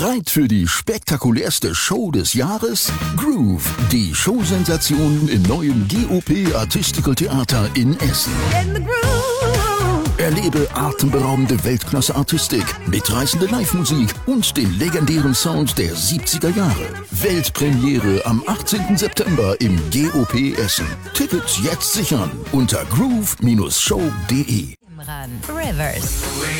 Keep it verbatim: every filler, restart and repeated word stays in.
Bereit für die spektakulärste Show des Jahres? Groove, die Showsensation im neuen G O P Artistical Theater in Essen. In the groove. Erlebe atemberaubende Weltklasse-Artistik, mitreißende Live-Musik und den legendären Sound der siebziger Jahre. Weltpremiere am achtzehnten September im G O P Essen. Tickets jetzt sichern unter groove Bindestrich show punkt de. Rivers.